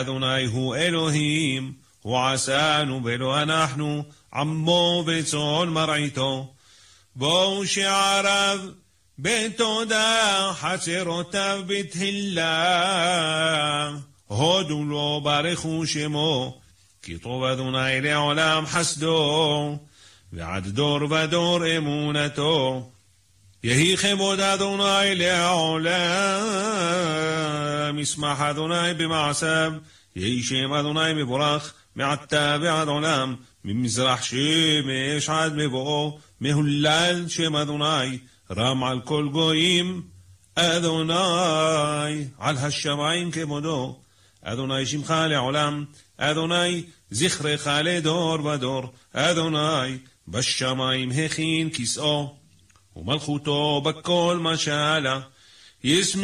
אדוני הוא אלוהים, הוא עשנו ולא אנחנו, עמו וצאן מרעיתו. בואו שעריו בתודה, חצרותיו בתהילה. הודו לו, ברכו שמו, כי טוב אדוני לעולם חסדו, ועד דור ודור אמונתו. יהי כבוד אדוני לעולם, ישמח אדוני במעשיו, יהי שם אדוני מבורך, מעתה ועד עולם, ממזרח שמש עד מבואו, מהולל שם אדוני, רם על כל גויים, אדוני על השמיים כבודו, אדוני שמך לעולם, אדוני זכרך לדור ודור, אדוני בשמיים הכין כיסאו, ומלכותו בכל משלה, ישמח